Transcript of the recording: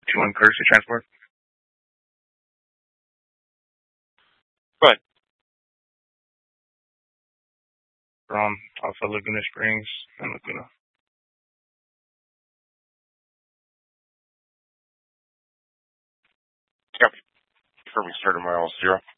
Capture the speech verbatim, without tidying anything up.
two one courtesy transport. Right. From Alpha Laguna Springs and Laguna. Yep. Confirming start of mile zero.